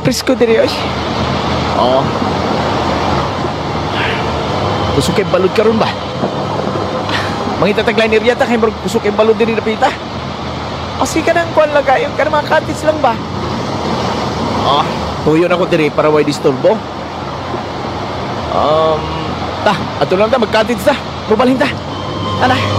Presko diri oy. Oo. Kusog kay balod karon ba? Mangita taglay ni Riyata kay murag kusog kay balod diri napita. Asi ka nang kuan lagayon ka mga cottage lang ba? Tuyo na ko diri para way disturbo. Ato lang ta magkatid ta. Mubalhin ta. Ana.